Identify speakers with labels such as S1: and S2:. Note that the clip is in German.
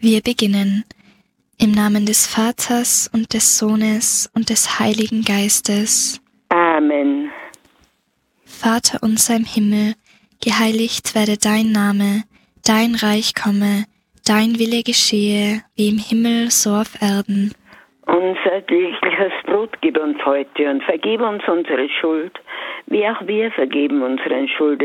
S1: Wir beginnen. Im Namen des Vaters und des Sohnes und des Heiligen Geistes.
S2: Amen.
S1: Vater unser im Himmel, geheiligt werde dein Name, dein Reich komme, dein Wille geschehe, wie im Himmel so auf Erden.
S2: Unser tägliches Brot gib uns heute und vergib uns unsere Schuld, wie auch wir vergeben unseren Schuldigen.